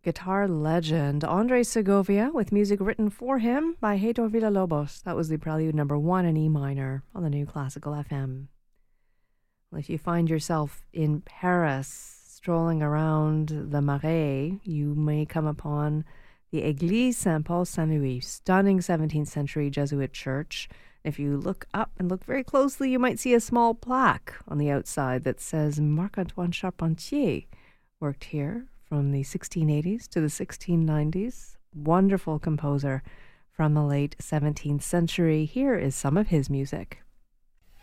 Guitar legend Andre Segovia with music written for him by Heitor Villa-Lobos. That was the Prelude number 1 in E minor on the New Classical FM. Well, if you find yourself in Paris strolling around the Marais, you may come upon the Église Saint-Paul Saint-Louis, stunning 17th century Jesuit church. If you look up and look very closely, you might see a small plaque on the outside that says Marc-Antoine Charpentier worked here from the 1680s to the 1690s. Wonderful composer from the late 17th century. Here is some of his music.